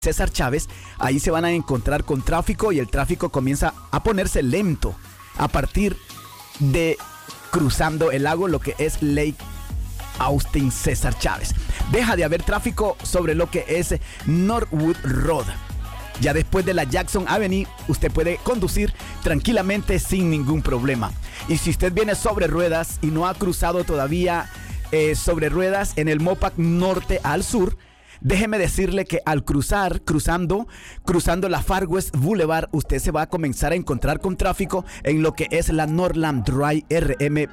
César Chávez, ahí se van a encontrar con tráfico y el tráfico comienza a ponerse lento a partir de cruzando el lago, lo que es Lake Austin César Chávez. Deja de haber tráfico sobre lo que es Northwood Road. Ya después de la Jackson Avenue, usted puede conducir tranquilamente sin ningún problema. Y si usted viene sobre ruedas y no ha cruzado todavía sobre ruedas en el Mopac norte al sur, déjeme decirle que al cruzando la Far West Boulevard, usted se va a comenzar a encontrar con tráfico en lo que es la Northland Drive RM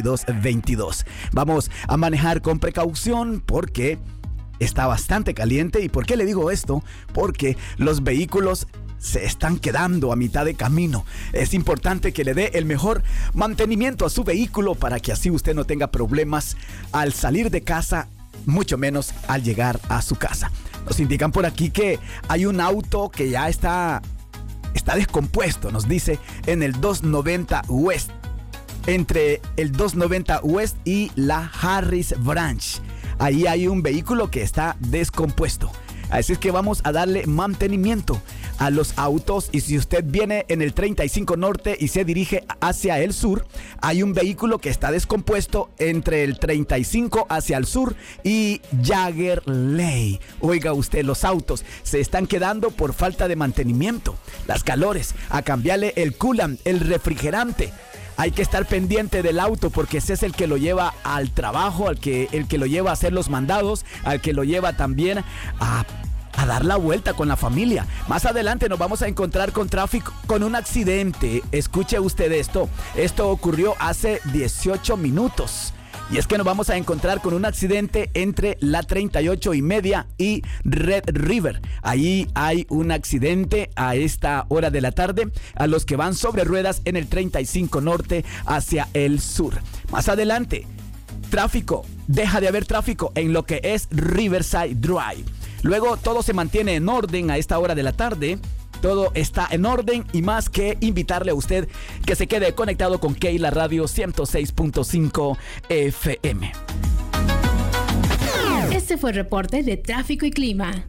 2222. Vamos a manejar con precaución porque está bastante caliente. ¿Y por qué le digo esto? Porque los vehículos se están quedando a mitad de camino. Es importante que le dé el mejor mantenimiento a su vehículo para que así usted no tenga problemas al salir de casa, mucho menos al llegar a su casa. Nos indican por aquí que hay un auto que ya está descompuesto, nos dice, en el 290 West, entre el 290 West y la Harris Branch. Ahí hay un vehículo que está descompuesto. Así es que vamos a darle mantenimiento a los autos. Y si usted viene en el 35 Norte y se dirige hacia el sur, hay un vehículo que está descompuesto entre el 35 hacia el sur y Jagger Lane. Oiga usted, los autos se están quedando por falta de mantenimiento. Las calores, a cambiarle el coolant, el refrigerante. Hay que estar pendiente del auto porque ese es el que lo lleva al trabajo, el que lo lleva a hacer los mandados, al que lo lleva también a dar la vuelta con la familia. Más adelante nos vamos a encontrar con tráfico, con un accidente. Escuche usted esto. Esto ocurrió hace 18 minutos. Y es que nos vamos a encontrar con un accidente entre la 38 y media y Red River. Ahí hay un accidente a esta hora de la tarde a los que van sobre ruedas en el 35 Norte hacia el sur. Más adelante, tráfico. Deja de haber tráfico en lo que es Riverside Drive. Luego todo se mantiene en orden a esta hora de la tarde. Todo está en orden y más que invitarle a usted que se quede conectado con Keila Radio 106.5 FM. Este fue el reporte de tráfico y clima.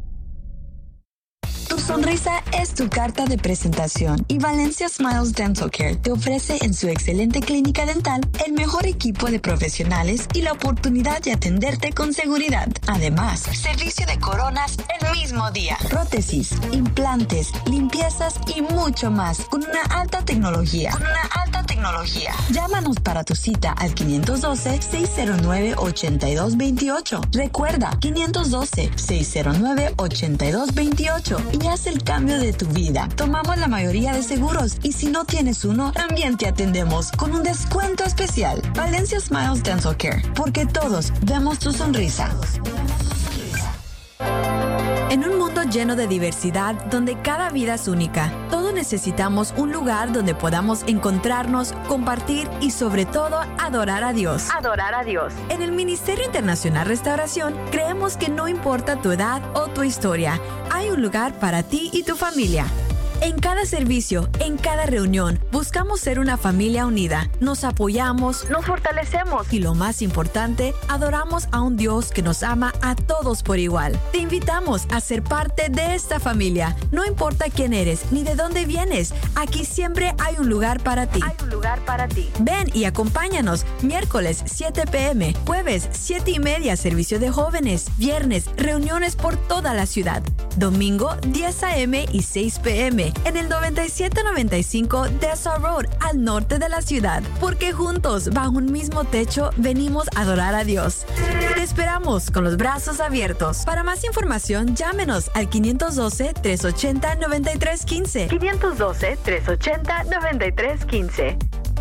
Tu sonrisa es tu carta de presentación y Valencia Smiles Dental Care te ofrece en su excelente clínica dental el mejor equipo de profesionales y la oportunidad de atenderte con seguridad. Además, servicio de coronas el mismo día, prótesis, implantes, limpiezas y mucho más con una alta tecnología. Llámanos para tu cita al 512-609-8228. Recuerda, 512-609-8228 y haz el cambio de tu vida. Tomamos la mayoría de seguros y si no tienes uno, también te atendemos con un descuento especial. Valencia Smiles Dental Care, porque todos vemos tu sonrisa. En un mundo lleno de diversidad, donde cada vida es única, todos necesitamos un lugar donde podamos encontrarnos, compartir y sobre todo adorar a Dios. En el Ministerio Internacional Restauración, creemos que no importa tu edad o tu historia, hay un lugar para ti y tu familia. En cada servicio, en cada reunión, buscamos ser una familia unida. Nos apoyamos, nos fortalecemos y lo más importante, adoramos a un Dios que nos ama a todos por igual. Te invitamos a ser parte de esta familia. No importa quién eres ni de dónde vienes, aquí siempre hay un lugar para ti. Ven y acompáñanos. Miércoles 7 p.m., jueves 7:30 servicio de jóvenes, viernes reuniones por toda la ciudad, domingo 10 a.m. y 6 p.m. en el 9795 Dessa Road, al norte de la ciudad. Porque juntos, bajo un mismo techo, venimos a adorar a Dios. Te esperamos con los brazos abiertos. Para más información, llámenos al 512-380-9315. 512-380-9315.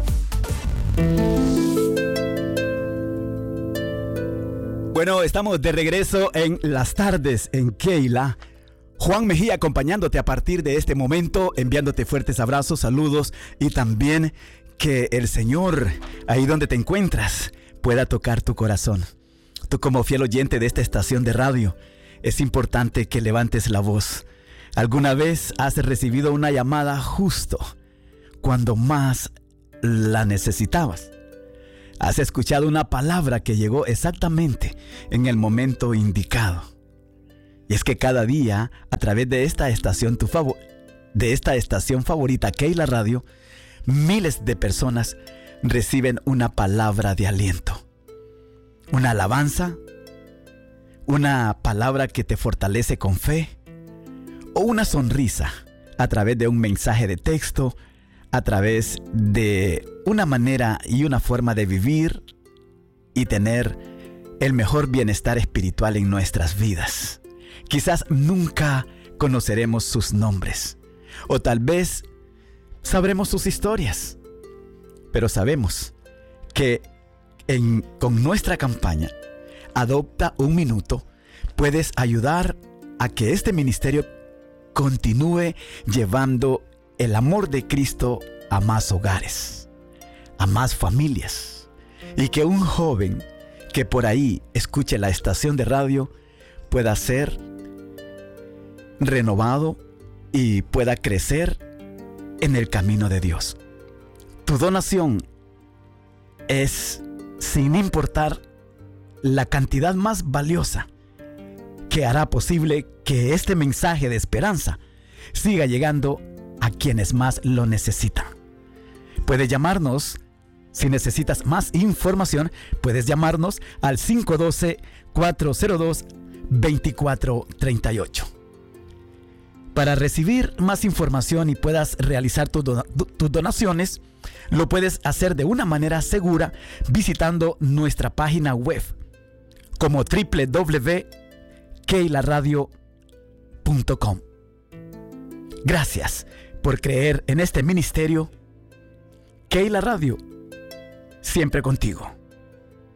Bueno, estamos de regreso en las tardes en Keila. Juan Mejía acompañándote a partir de este momento, enviándote fuertes abrazos, saludos y también que el Señor, ahí donde te encuentras, pueda tocar tu corazón. Tú como fiel oyente de esta estación de radio, es importante que levantes la voz. ¿Alguna vez has recibido una llamada justo cuando más la necesitabas? ¿Has escuchado una palabra que llegó exactamente en el momento indicado? Y es que cada día, a través de esta estación favorita, Keila Radio, miles de personas reciben una palabra de aliento, una alabanza, una palabra que te fortalece con fe, o una sonrisa a través de un mensaje de texto, a través de una manera y una forma de vivir y tener el mejor bienestar espiritual en nuestras vidas. Quizás nunca conoceremos sus nombres, o tal vez sabremos sus historias, pero sabemos que con nuestra campaña Adopta un Minuto puedes ayudar a que este ministerio continúe llevando el amor de Cristo a más hogares, a más familias, y que un joven que por ahí escuche la estación de radio pueda ser renovado y pueda crecer en el camino de Dios. Tu donación es, sin importar la cantidad más valiosa, que hará posible que este mensaje de esperanza siga llegando a quienes más lo necesitan. Puedes llamarnos, si necesitas más información, puedes llamarnos al 512-402-2438. Para recibir más información y puedas realizar tus donaciones, lo puedes hacer de una manera segura visitando nuestra página web como www.keilaradio.com. Gracias por creer en este ministerio. Keila Radio, siempre contigo.